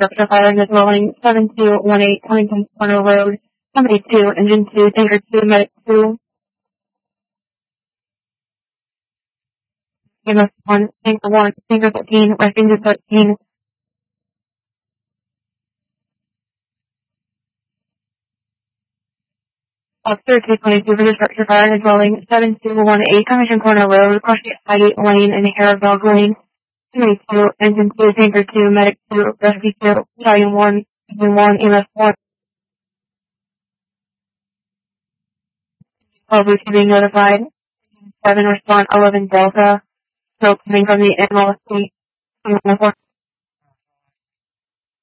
structure fire in the dwelling. 7218 Huntington Corner Road. Company 2, Engine 2, Tanker 2, Medic 2. EMS 1, Tanker 1, Tanker 13, Refuge 13. Officer 222 for the structure fire in the dwelling. 7218 Huntington Corner Road. Crossing Highgate Lane and Harrowdog Lane. Company 2, Engine 2, Tanker 2, Medic 2, Rescue 2, Battalion 1, Engine 1, EMS 1. All routes are being notified. 7 respond 11 Delta. Still coming from the MLC.